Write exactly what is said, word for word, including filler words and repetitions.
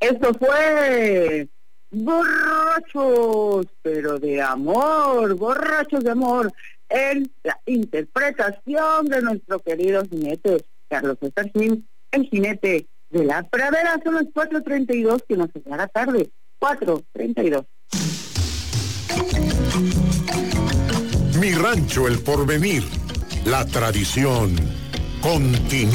Esto fue Borrachos, pero de amor, Borrachos de amor, en la interpretación de nuestro querido jinete, Carlos César Gil, el jinete de la pradera. Son las cuatro treinta y dos, que nos será la tarde, cuatro treinta y dos. Mi Rancho El Porvenir, la tradición continúa.